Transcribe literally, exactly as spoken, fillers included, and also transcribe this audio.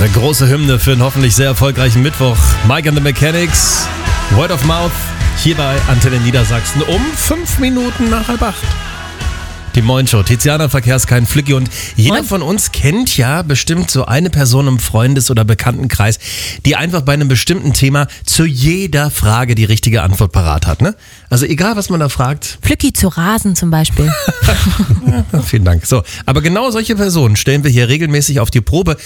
Eine große Hymne für einen hoffentlich sehr erfolgreichen Mittwoch. Mike and the Mechanics, Word of Mouth, hier bei Antenne Niedersachsen um fünf Minuten nach halb acht. Die Moin-Show, Tiziana Verkehrskein, Flicki, und jeder Moin. von uns kennt ja bestimmt so eine Person im Freundes- oder Bekanntenkreis, die einfach bei einem bestimmten Thema zu jeder Frage die richtige Antwort parat hat, ne? Also egal, was man da fragt. Flücki zu Rasen zum Beispiel. Ja, vielen Dank. So, aber genau solche Personen stellen wir hier regelmäßig auf die Probe